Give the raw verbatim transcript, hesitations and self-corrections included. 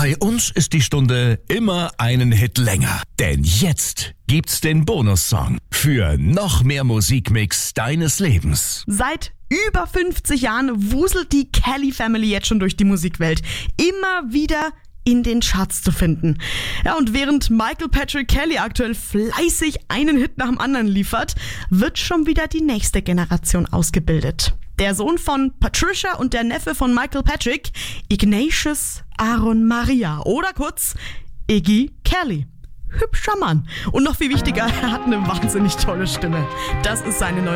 Bei uns ist die Stunde immer einen Hit länger. Denn jetzt gibt's den Bonussong für noch mehr Musikmix deines Lebens. Seit über fünfzig Jahren wuselt die Kelly Family jetzt schon durch die Musikwelt. Immer wieder in den Charts zu finden. Ja, und während Michael Patrick Kelly aktuell fleißig einen Hit nach dem anderen liefert, wird schon wieder die nächste Generation ausgebildet. Der Sohn von Patricia und der Neffe von Michael Patrick, Ignatius Aaron Maria oder kurz Iggy Kelly. Hübscher Mann. Und noch viel wichtiger, er hat eine wahnsinnig tolle Stimme. Das ist seine neue